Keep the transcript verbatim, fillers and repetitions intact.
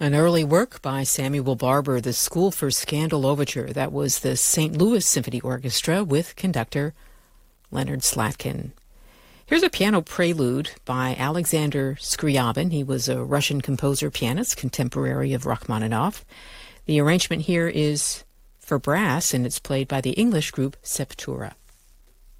An early work by Samuel Barber, the School for Scandal Overture. That was the Saint Louis Symphony Orchestra with conductor Leonard Slatkin. Here's a piano prelude by Alexander Scriabin. He was a Russian composer pianist, contemporary of Rachmaninoff. The arrangement here is for brass, and it's played by the English group Septura.